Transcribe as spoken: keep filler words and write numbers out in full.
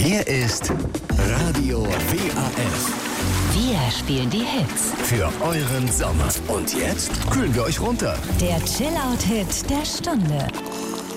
Hier ist Radio W A F. Wir spielen die Hits Für euren Sommer. Und jetzt kühlen wir euch runter. Der Chill-Out-Hit der Stunde.